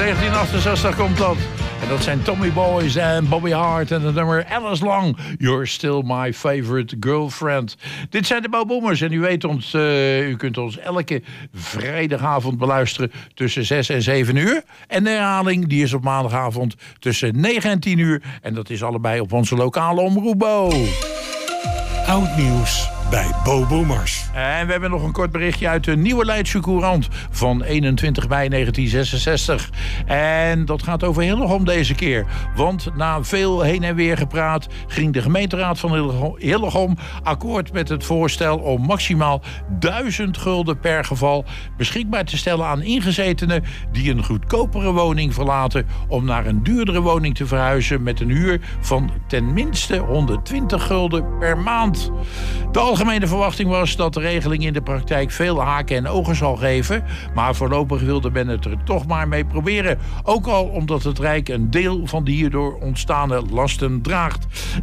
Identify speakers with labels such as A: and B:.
A: 1968 komt dat. En dat zijn Tommy Boys en Bobby Hart en het nummer Alice Long. You're still my favorite girlfriend. Dit zijn de Bo Boomers en u weet ons, u kunt ons elke vrijdagavond beluisteren tussen 6 en 7 uur. En de herhaling die is op maandagavond tussen 9 en 10 uur. En dat is allebei op onze lokale omroep Bo.
B: Oud nieuws bij Bo Boomers.
A: En we hebben nog een kort berichtje uit de Nieuwe Leidse Courant van 21 mei 1966. En dat gaat over Hillegom deze keer. Want na veel heen en weer gepraat ging de gemeenteraad van Hillegom akkoord met het voorstel om maximaal 1000 gulden per geval beschikbaar te stellen aan ingezetenen die een goedkopere woning verlaten om naar een duurdere woning te verhuizen met een huur van ten minste 120 gulden per maand. De algemene verwachting was dat de regeling in de praktijk veel haken en ogen zal geven, maar voorlopig wilde men het er toch maar mee proberen. Ook al omdat het Rijk een deel van de hierdoor ontstane lasten draagt.